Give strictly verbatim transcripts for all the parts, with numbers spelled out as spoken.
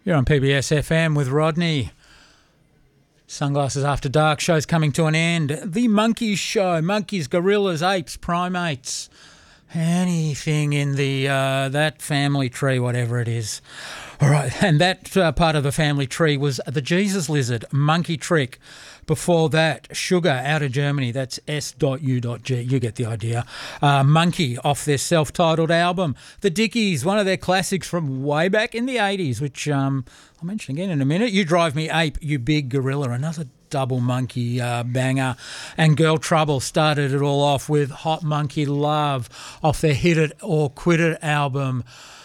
You're on P B S F M with Rodney. Sunglasses After Dark show's coming to an end. The Monkeys Show. Monkeys, gorillas, apes, primates. Anything in the uh, that family tree, whatever it is. All right, and that uh, part of the family tree was the Jesus Lizard, Monkey Trick. Before that, Sugar out of Germany, that's S U G, you get the idea. Uh, Monkey off their self-titled album. The Dickies, one of their classics from way back in the eighties, which um, I'll mention again in a minute. You Drive Me Ape, You Big Gorilla, another double Monkey uh, banger. And Girl Trouble started it all off with Hot Monkey Love off their Hit It or Quit It album.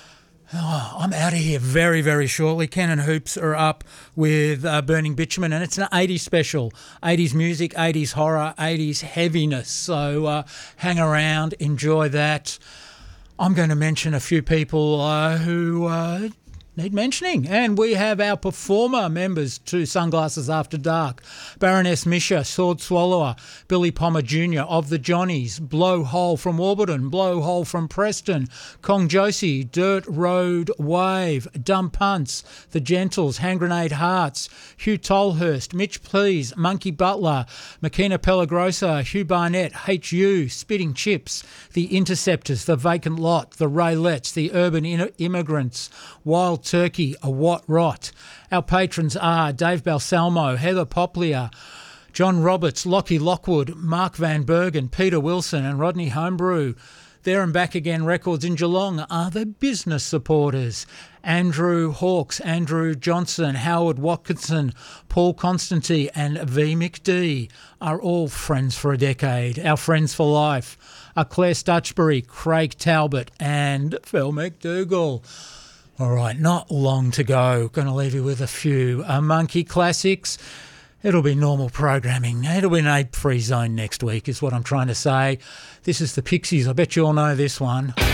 Oh, I'm out of here very, very shortly. Ken and Hoops are up with uh, Burning Bitumen, and it's an eighties special. eighties music, eighties horror, eighties heaviness. So uh, hang around, enjoy that. I'm going to mention a few people uh, who uh, need mentioning. And we have our performer members to Sunglasses After Dark. Baroness Misha, Sword Swallower, Billy Palmer Junior of the Johnnies, Blowhole from Warburton, Blowhole from Preston, Kong Josie, Dirt Road Wave, Dumb Punts, The Gentles, Hand Grenade Hearts, Hugh Tolhurst, Mitch Please, Monkey Butler, Makina Pellegrosa, Hugh Barnett, H U, Spitting Chips, The Interceptors, The Vacant Lot, The Raylettes, The Urban In- Immigrants, Wild Turkey, A What Rot. Our patrons are Dave Balsalmo, Heather Poplia, John Roberts, Lockie Lockwood, Mark Van Bergen, Peter Wilson and Rodney Homebrew. There and Back Again Records in Geelong are the business supporters. Andrew Hawkes, Andrew Johnson, Howard Watkinson, Paul Constantine and V. McD are all friends for a decade. Our friends for life are Claire Stutchbury, Craig Talbot and Phil McDougall. All right, not long to go. Going to leave you with a few uh, Monkey classics. It'll be normal programming. It'll be an ape-free zone next week is what I'm trying to say. This is the Pixies. I bet you all know this one.